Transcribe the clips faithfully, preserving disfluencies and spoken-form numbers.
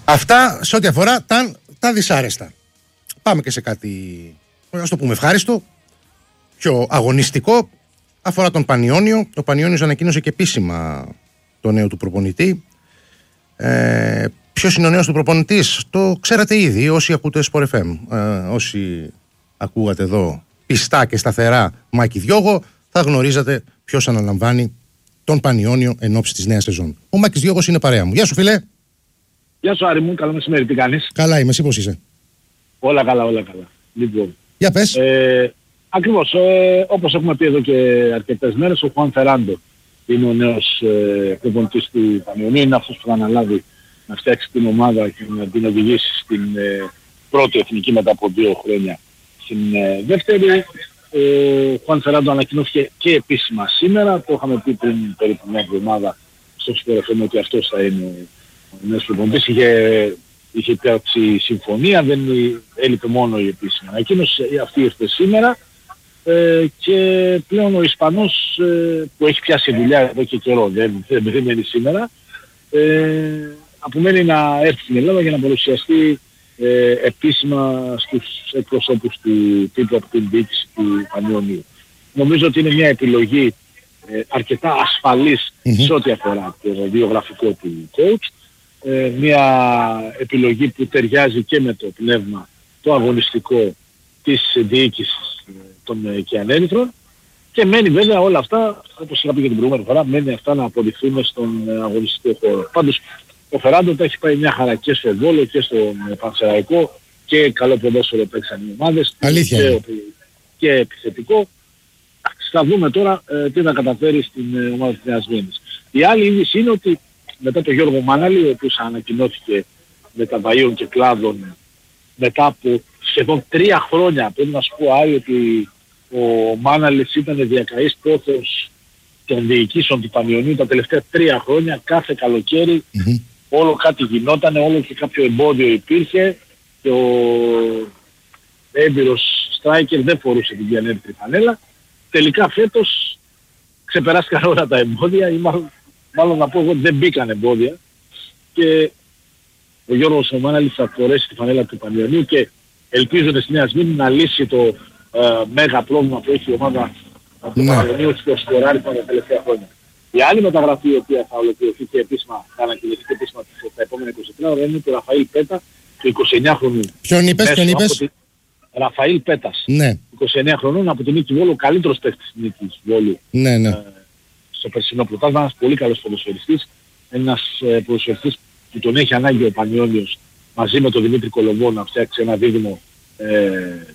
Αυτά σε ό,τι αφορά τα, τα δυσάρεστα. Πάμε και σε κάτι, ας το πούμε, ευχάριστο, πιο αγωνιστικό. Αφορά τον Πανιόνιο. Ο Πανιόνιος ανακοίνωσε και επίσημα το νέο του προπονητή. Ε, ποιος είναι ο νέος του προπονητής? Το ξέρατε ήδη όσοι ακούτε Sport εφ εμ. Ε, όσοι ακούγατε εδώ πιστά και σταθερά Μάκη Διώγο, θα γνωρίζατε ποιος αναλαμβάνει τον Πανιόνιο εν ώψη της νέας σεζόν. Ο Μάκης Διώγος είναι παρέα μου. Γεια σου, φίλε. Γεια σου, Άρη μου, καλό μεσημέρι, τι κάνεις? Καλά είμαι, εσύ πώς είσαι? Όλα καλά, όλα καλά. Λοιπόν, για πες. Ε, ακριβώς, ε, όπως έχουμε πει εδώ και αρκετές μέρες, ο Χουάν Φεράντο είναι ο νέος ε, προπονητής του Πανιονίου, είναι αυτός που θα αναλάβει να φτιάξει την ομάδα και να την οδηγήσει στην ε, πρώτη εθνική μετά από δύο χρόνια στην ε, δεύτερη. Ο Χουάν Φεράντο ανακοινώθηκε και επίσημα σήμερα, το είχαμε πει πριν περίπου μια εβδομάδα στο Sport εφ εμ ότι αυτός θα είναι ο νέος προπονητής. Είχε, είχε υπάρξει συμφωνία, δεν έλειπε μόνο η επίσημη ανακοίνωση, αυτή ήρθε σήμερα. Ε, και πλέον ο Ισπανός ε, που έχει πιάσει δουλειά εδώ και καιρό, δεν, δεν περιμένει σήμερα, ε, απομένει να έρθει στην Ελλάδα για να παρουσιαστεί ε, επίσημα στους εκπροσώπους του τύπου από την διοίκηση του Πανιονίου. Νομίζω ότι είναι μια επιλογή ε, αρκετά ασφαλής mm-hmm. σε ό,τι αφορά το βιογραφικό του coach. Ε, μια επιλογή που ταιριάζει και με το πνεύμα το αγωνιστικό της διοίκησης των Κιανέρυθρων και μένει βέβαια όλα αυτά, όπως είχα πει και την προηγούμενη φορά, μένει αυτά να αποδειχθούν στον αγωνιστικό χώρο. Πάντως ο Φεράντο τα έχει πάει μια χαρά και στο Βόλο και στον Πανσεραϊκό και καλό ποδόσφαιρο παίξαν οι ομάδες και, και επιθετικό. Θα δούμε τώρα ε, τι θα καταφέρει στην ε, ομάδα της Νέας Βίνης. Η άλλη είδηση είναι ότι μετά τον Γιώργο Μάναλη, ο οποίος ανακοινώθηκε με τα βαΐων και κλάδων μετά από σχεδόν τρία χρόνια, πρέπει να σου πω Άρη ότι ο Μάναλης ήταν διακαής πρόθεος των διοικήσεων του Πανιονίου τα τελευταία τρία χρόνια, κάθε καλοκαίρι mm-hmm. όλο κάτι γινότανε, όλο και κάποιο εμπόδιο υπήρχε και ο έμπειρος στράικερ δεν φορούσε την Κιανέρυθρη φανέλα. Τελικά φέτος ξεπεράστηκαν όλα τα εμπόδια ή μάλλον, μάλλον να πω εγώ δεν μπήκαν εμπόδια και ο Γιώργος ο Μάναλης θα φορέσει τη φανέλα του Πανιονίου και ελπίζονται στη Νέα Σμύρνη να λύσει το ε, μέγα πρόβλημα που έχει η ομάδα από το Πανιονίου στο σκοράρι τα τελευταία χρόνια. Η άλλη μεταγραφή η οποία θα ολοκληρωθεί και επίσημα, θα ανακοινωθεί και επίσημα τα επόμενα είκοσι τέσσερα ώρα είναι του Ραφαήλ Πέτα, του εικοσιεννιά χρονού. Ποιον είπες, ποιον είπες? Τη... Ραφαήλ Πέτας, ναι. είκοσι εννιά χρονών από την Νίκη Βόλου, ο καλύτερος παίκτης της Νίκης Βόλου ναι, ναι. Ε, στο περσινό πρωτάθλημα, ένας πολύ καλός ποδοσφαιριστής, ένας ε, ποδοσφαιριστής που τον έχει ανάγκη ο Πανιόνιος μαζί με τον Δημήτρη Κολοβό να φτιάξει ένα δίδυμο ε,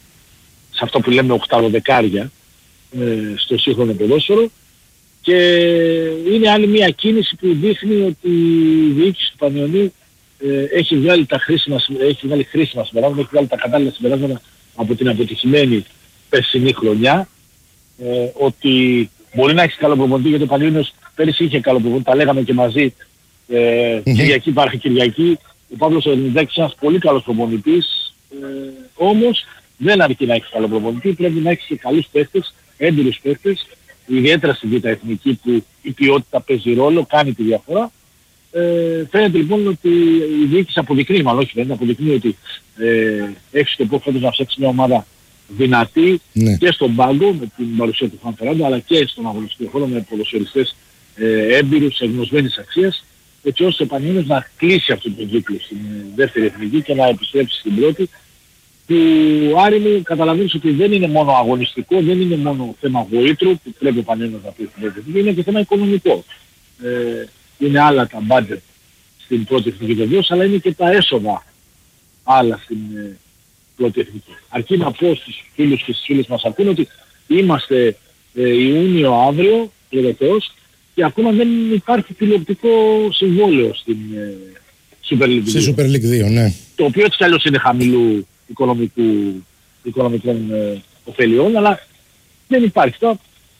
σε αυτό που λέμε οχταροδεκάρια ε, στο σύγχρονο ποδόσφαιρο και είναι άλλη μια κίνηση που δείχνει ότι η διοίκηση του Πανιονίου ε, έχει βγάλει τα χρήσιμα, έχει βγάλει χρήσιμα συμπεράσματα, έχει βγάλει τα κατάλληλα συμπεράσματα από την αποτυχημένη περσινή χρονιά ε, ότι μπορεί να έχει καλό προπονητή γιατί ο Πανιόνιος πέρυσι είχε καλό προπονητή, τα λέγαμε και μαζί ε, mm-hmm. Κυριακή παρά Κυριακή. Ο Παύλος ο Ελληνιδάκης είναι ένας πολύ καλός προπονητής, ε, όμως δεν αρκεί να έχει καλό προπονητή, πρέπει να έχει και καλούς παίχτες, έμπειρους παίχτες, ιδιαίτερα στην Β' Εθνική που η ποιότητα παίζει ρόλο, κάνει τη διαφορά. Ε, φαίνεται λοιπόν ότι η διοίκηση αποδεικνύει, μάλλον όχι φαίνεται, αποδεικνύει ότι ε, έχει σκοπό φέτος να φτιάξει μια ομάδα δυνατή ναι. και στον πάγκο με την παρουσία του Χουάν Φεράντο, αλλά και στον αγωνιστικό χώρο με ποδοσφαιριστές ε, έμπειρους, εγνωσμένης αξίας, έτσι ώστε ο Πανιόνιος να κλείσει αυτόν τον κύκλο στην δεύτερη εθνική και να επιστρέψει στην πρώτη. Που Άρη μου καταλαβαίνεις ότι δεν είναι μόνο αγωνιστικό, δεν είναι μόνο θέμα γοήτρου που πρέπει ο Πανιόνιος να πει στην πρώτη εθνική, είναι και θέμα οικονομικό. Ε, είναι άλλα τα budget στην πρώτη εθνική βεβαίως, αλλά είναι και τα έσοδα άλλα στην ε, πρώτη εθνική. Αρκεί να πω στους φίλους και στις φίλες μας ακούνε ότι είμαστε ε, Ιούνιο αύριο, τελευταίος, και ακόμα δεν υπάρχει τηλεοπτικό συμβόλαιο στην ε, Super League δύο. Στη Super League δύο, ναι. Το οποίο έτσι κι αλλιώς είναι χαμηλού οικονομικού, οικονομικών ε, ωφελιών, αλλά δεν υπάρχει. Τώρα,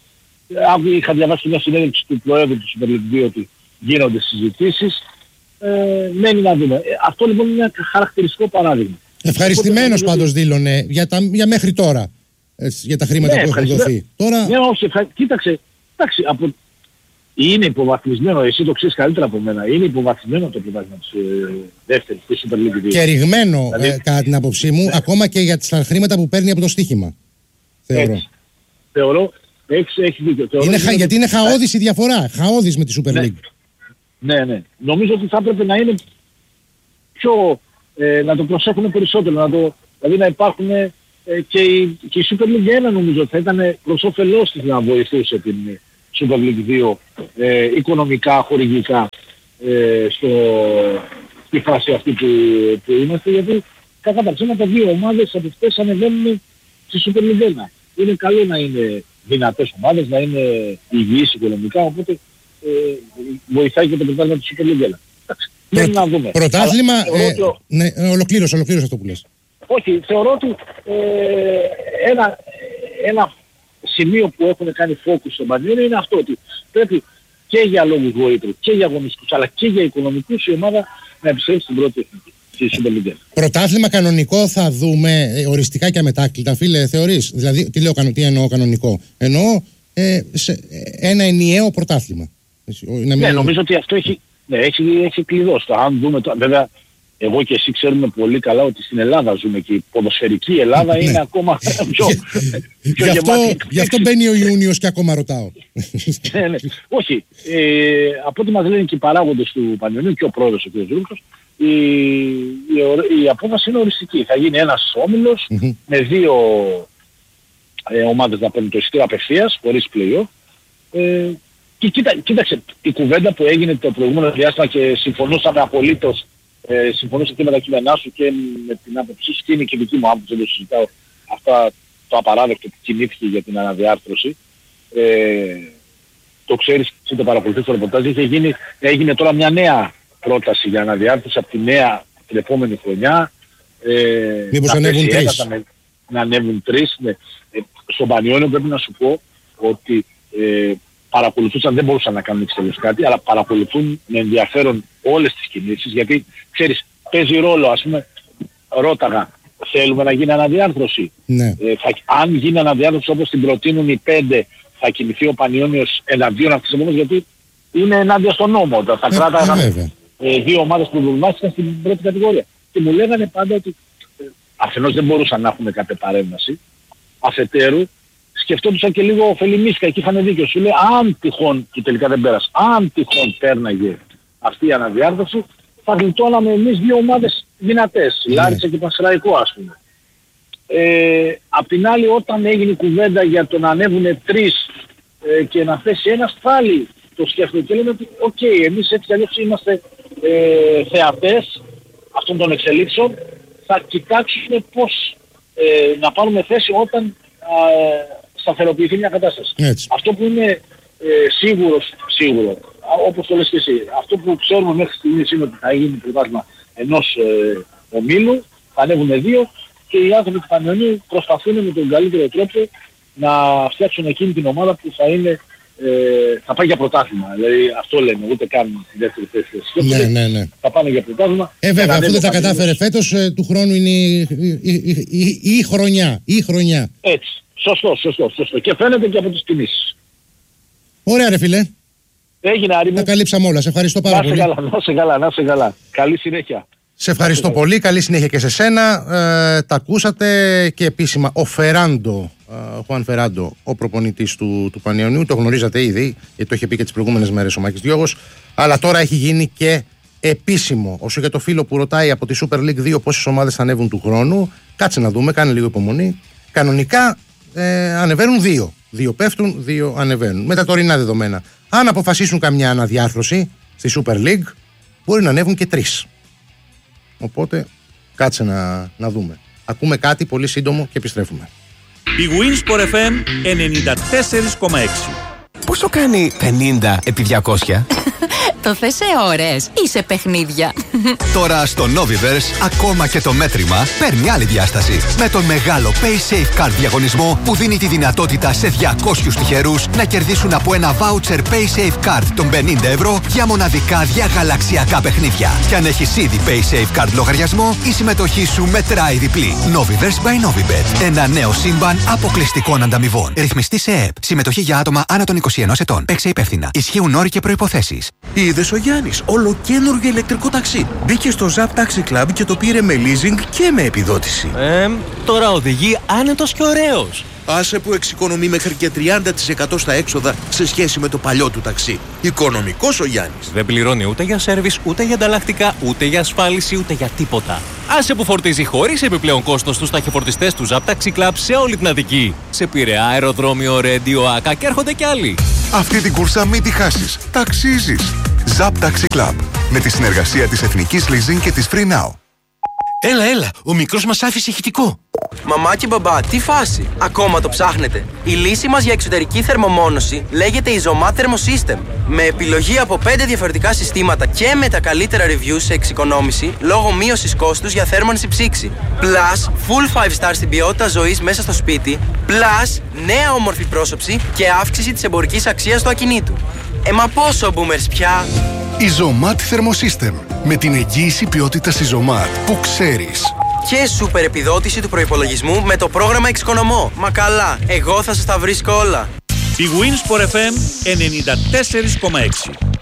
ε, είχα διαβάσει μια συνέντευξη του Προέδρου του Super League δύο ότι γίνονται συζητήσεις. Ε, μένει να δούμε. Ε, αυτό λοιπόν είναι ένα χαρακτηριστικό παράδειγμα. Ευχαριστημένος πάντως δήλωνε για, τα, για μέχρι τώρα, ε, για τα χρήματα ναι, που έχουν δοθεί. Τώρα... Ναι, όχι, ευχα... κοίταξε, εντάξει, από είναι υποβαθμισμένο, εσύ το ξέρεις καλύτερα από μένα, είναι υποβαθμισμένο το πρωτάθλημα της ε, δεύτερης, της Super League δύο. Και ρηγμένο, δηλαδή, ε, κατά την άποψή μου, ναι. ακόμα και για τα χρήματα που παίρνει από το στοίχημα. Θεωρώ. Έτσι. Θεωρώ, έχεις, έχεις δίκιο. Θεωρώ, είναι, είναι, γιατί είναι χαόδης η διαφορά, χαόδης με τη Super League. Ναι, ναι, ναι. Νομίζω ότι θα έπρεπε να είναι πιο, ε, να το προσέχουν περισσότερο, να το, δηλαδή να υπάρχουν ε, και, η, και η Super League ένα νομίζω ότι θα ήταν προς όφελός της να βοηθούσε την Super League δύο ε, οικονομικά, χορηγικά ε, στο, στη φάση αυτή που, που είμαστε, γιατί κατά τα ψέματα δύο ομάδες από αυτές ανεβαίνουν στη Super League ένα. Είναι καλό να είναι δυνατές ομάδες, να είναι υγιείς οικονομικά, οπότε ε, βοηθάει και το πρωτάθλημα της Super League ένα. Προ, να δούμε. Πρωτάθλημα, Αλλά, ε, το... ναι, ολοκλήρωσε, ολοκλήρωσε αυτό που λες. Όχι, θεωρώ ότι ε, ένα, ένα σημείο που έχουν κάνει focus στον Πανιόνιο είναι αυτό, ότι πρέπει και για λόγους βοήθρου και για αγωνιστικούς αλλά και για οικονομικούς η ομάδα να επιστρέψει στην πρώτη εθνική, στη Super League. Πρωτάθλημα κανονικό θα δούμε ε, οριστικά και αμετάκλητα, φίλε, θεωρείς? Δηλαδή, τι, λέω, τι εννοώ κανονικό? Εννοώ ε, σε, ένα ενιαίο πρωτάθλημα. Ναι, μην... νομίζω ότι αυτό έχει, ναι, έχει, έχει κλειδώσει. Αν δούμε το, βέβαια, εγώ και εσύ ξέρουμε πολύ καλά ότι στην Ελλάδα ζούμε και η ποδοσφαιρική Ελλάδα είναι ναι. ακόμα πιο, πιο γι' αυτό, γεμάτη. Γι' αυτό μπαίνει ο Ιούνιος και ακόμα ρωτάω. ναι, ναι. Όχι. Ε, από ό,τι μας λένε και οι παράγοντες του Πανιωνίου και ο πρόεδρος ο κ. Ζουρούκος, η, η, η απόφαση είναι οριστική. Θα γίνει ένας όμιλος mm-hmm. με δύο ε, ομάδες να παίρνουν το εισιτήριο απευθείας, χωρίς play-off. Ε, και κοίτα, κοίταξε, η κουβέντα που έγινε το προηγούμενο διάστημα και συμφωνούσαμε απολύτως, ε, συμφωνούσα και με τα κείμενά σου και με την άποψή σου και είναι και δική μου άποψη, δεν το συζητάω, αυτά το απαράδεκτο που κινήθηκε για την αναδιάρθρωση. Ε, το ξέρεις, εσύ το παρακολουθείς το ρεπορτάζ, είχε γίνει, έγινε τώρα μια νέα πρόταση για αναδιάρθρωση από τη νέα την επόμενη χρονιά. Ε, Μήπως ανέβουν τρεις. Να, να ανέβουν τρεις. Ναι. Ε, στον Πανιόνιο πρέπει να σου πω ότι ε, παρακολουθούσαν, δεν μπορούσαν να κάνουν εξελίξεις κάτι, αλλά παρακολουθούν με ενδιαφέρον όλες τις κινήσεις, γιατί ξέρεις, παίζει ρόλο, ας πούμε, ρώταγα, θέλουμε να γίνει αναδιάρθρωση. Ναι. Ε, θα, αν γίνει αναδιάρθρωση όπως την προτείνουν οι πέντε, θα κινηθεί ο Πανιόνιος εναντίον αυτής της ομάδας, γιατί είναι ενάντια στον νόμο. Θα ε, κράταγαν ε, ε, δύο ομάδες που δουλμάστηκαν στην πρώτη κατηγορία. Και μου λέγανε πάντα ότι ε, αφενός δεν μπορούσαν να έχουν κάποια παρέμβαση, αφετέρου σκεφτόντουσαν και λίγο ωφελημίσκα και είχαν δίκιο. Σου λέει αν τυχόν, και τελικά δεν πέρασε, αν τυχόν πέρναγε αυτή η αναδιάρθρωση, θα γλιτώναμε εμείς δύο ομάδες δυνατές, mm. Λάρισα και Πανσεραϊκό ας πούμε. Ε, απ' την άλλη όταν έγινε η κουβέντα για το να ανέβουν τρεις ε, και να θέσει ένας, πάλι το σκέφτομαι και λέμε ότι οκ, okay, εμείς έτσι αλλιώς είμαστε ε, θεατές αυτών των εξελίξεων, θα κοιτάξουμε πώς ε, να πάρουμε θέση όταν ε, σταθεροποιηθεί μια κατάσταση. Έτσι. Αυτό που είναι ε, σίγουρος, σίγουρο, όπως το λες και εσύ, αυτό που ξέρουμε μέχρι στιγμής είναι ότι θα γίνει πρωτάθλημα ενός ε, ομίλου, θα ανέβουν δύο και οι άνθρωποι του Πανιωνίου προσπαθούν με τον καλύτερο τρόπο να φτιάξουν εκείνη την ομάδα που θα είναι ε, θα πάει για πρωτάθλημα. Δηλαδή αυτό λένε, ούτε καν τη δεύτερη θέση. Ναι, ναι, ναι. Θα πάνε για πρωτάθλημα. Ε, βέβαια, αφού δεν τα κατάφερε φέτος, ε, του χρόνου είναι η, η, η, η, η χρονιά. Η χρονιά. Έτσι. Σωστό, σωστό, σωστό. Και φαίνεται και από τις κινήσεις. Ωραία ρε φίλε. Έγινε Άρη μου. Τα καλύψαμε όλα. Σε ευχαριστώ πάρα να σε πολύ. Καλά, να σε καλά, να σε καλά. Καλή συνέχεια. Σε ευχαριστώ σε πολύ. Καλή συνέχεια και σε σένα. Ε, τα ακούσατε και επίσημα. Ο Φεράντο, ο Χουάν Φεράντο, ο προπονητής του, του Πανιωνίου. Το γνωρίζατε ήδη, γιατί το είχε πει και τις προηγούμενες μέρες ο Μάκης Διώγος. Αλλά τώρα έχει γίνει και επίσημο. Όσο για το φίλο που ρωτάει από τη Super League δύο πόσες ομάδες θα ανέβουν του χρόνου, κάτσε να δούμε, κάνε λίγο υπομονή. Κανονικά ε, ανεβαίνουν δύο. Δύο πέφτουν, δύο ανεβαίνουν. Με τα τωρινά δεδομένα. Αν αποφασίσουν καμιά αναδιάρθρωση στη Super League, μπορεί να ανέβουν και τρεις. Οπότε κάτσε να, να δούμε. Ακούμε κάτι πολύ σύντομο και επιστρέφουμε. Η Winsport εφ εμ ενενήντα τέσσερα κόμμα έξι. Πόσο κάνει πενήντα επί διακόσια? Το θες σε ώρες ή σε παιχνίδια? Τώρα στο Noviverse, ακόμα και το μέτρημα παίρνει άλλη διάσταση. Με τον μεγάλο PaySafe Card διαγωνισμό που δίνει τη δυνατότητα σε διακόσιους τυχερούς να κερδίσουν από ένα voucher PaySafe Card των πενήντα ευρώ για μοναδικά διαγαλαξιακά παιχνίδια. Και αν έχεις ήδη PaySafe Card λογαριασμό, η συμμετοχή σου μετράει διπλή. Noviverse by Novibet. Ένα νέο σύμπαν αποκλειστικών ανταμοιβών. Ρυθμιστή σε ΕΕΠ. Συμμετοχή για άτομα άνω των είκοσι ενός ετών. Παίξε υπεύθυνα. Ισχύουν όροι και προϋποθέσεις. Είδες ο Γιάννης, ολοκαίνουργιο ηλεκτρικό ταξί. Μπήκε στο Zap Taxi Club και το πήρε με leasing και με επιδότηση. Ε, τώρα οδηγεί άνετος και ωραίος. Άσε που εξοικονομεί μέχρι και τριάντα τοις εκατό στα έξοδα σε σχέση με το παλιό του ταξί. Οικονομικός ο Γιάννης. Δεν πληρώνει ούτε για σέρβις, ούτε για ανταλλακτικά, ούτε για ασφάλιση, ούτε για τίποτα. Άσε που φορτίζει χωρίς επιπλέον κόστος στους ταχυφορτιστές του Zap Taxi Club σε όλη την Αττική. Σε Πειραιά, αεροδρόμιο, Ρέντιο, Άκα και έρχονται κι άλλοι. Αυτή την κούρσα μην τη χάσεις. Ταξίζεις. Zap Taxi Club. Με τη συνεργασία της Εθνικής Leasing και της Free Now. Έλα, έλα, ο μικρός μας άφησε ηχητικό. Μαμά και μπαμπά, τι φάση, ακόμα το ψάχνετε? Η λύση μας για εξωτερική θερμομόνωση λέγεται Isomat Thermosystem. Με επιλογή από πέντε διαφορετικά συστήματα και με τα καλύτερα reviews σε εξοικονόμηση λόγω μείωσης κόστους για θέρμανση ψήξη. Plus, full five stars στην ποιότητα ζωής μέσα στο σπίτι. Plus, νέα όμορφη πρόσωψη και αύξηση της εμπορικής αξίας του ακινήτου. Ε, μα πόσο boomers πια! Isomat Thermosystem. Με την εγγύηση ποιότητας Isomat που ξέρεις. Και σούπερ επιδότηση του προϋπολογισμού με το πρόγραμμα Εξοικονομώ. Μα καλά, εγώ θα σας τα βρίσκω όλα. Η Winsport εφ εμ ενενήντα τέσσερα κόμμα έξι.